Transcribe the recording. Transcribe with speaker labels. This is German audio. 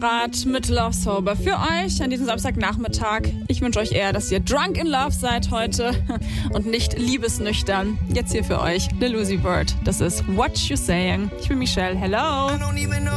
Speaker 1: Hit-Parade mit Love Sober für euch an diesem Samstagnachmittag. Ich wünsche euch eher, dass ihr drunk in love seid heute und nicht liebesnüchtern. Jetzt hier für euch Lil Uzi Vert. Das ist What You Saying. Ich bin Michelle. Hello.